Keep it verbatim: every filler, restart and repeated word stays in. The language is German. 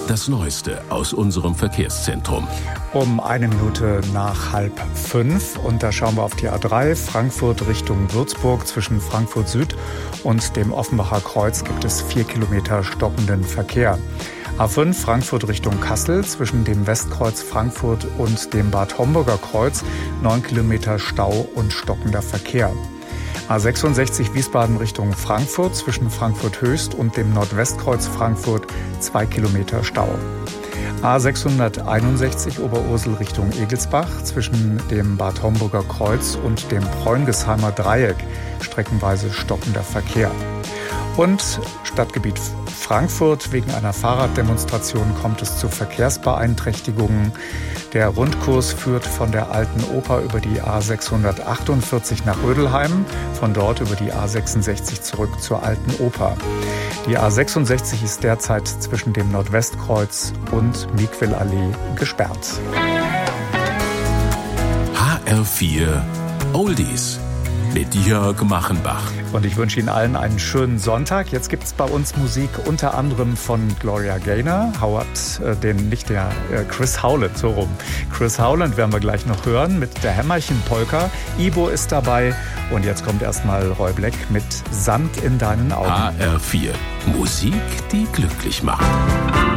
Das Neueste aus unserem Verkehrszentrum. Um eine Minute nach halb fünf. Und da schauen wir auf die A drei, Frankfurt Richtung Würzburg. Zwischen Frankfurt Süd und dem Offenbacher Kreuz gibt es vier Kilometer stockenden Verkehr. A fünf, Frankfurt Richtung Kassel. Zwischen dem Westkreuz Frankfurt und dem Bad Homburger Kreuz neun Kilometer Stau und stockender Verkehr. A sechsundsechzig Wiesbaden Richtung Frankfurt. Zwischen Frankfurt Höchst und dem Nordwestkreuz Frankfurt zwei Kilometer Stau. A sechshunderteinundsechzig Oberursel Richtung Egelsbach. Zwischen dem Bad Homburger Kreuz und dem Preungesheimer Dreieck streckenweise stockender Verkehr. Und Stadtgebiet Frankfurt. Wegen einer Fahrraddemonstration kommt es zu Verkehrsbeeinträchtigungen. Der Rundkurs führt von der Alten Oper über die A sechshundertachtundvierzig nach Rödelheim, von dort über die A sechsundsechzig zurück zur Alten Oper. Die A sechsundsechzig ist derzeit zwischen dem Nordwestkreuz und Miquelallee gesperrt. H R vier Oldies mit Jörg Machenbach. Und ich wünsche Ihnen allen einen schönen Sonntag. Jetzt gibt es bei uns Musik unter anderem von Gloria Gaynor. Howard, äh, den, nicht der, äh, Chris Howland, so rum. Chris Howland werden wir gleich noch hören mit der Hämmerchen-Polka. Ibo ist dabei. Und jetzt kommt erstmal Roy Black mit Sand in deinen Augen. H R vier Musik, die glücklich macht.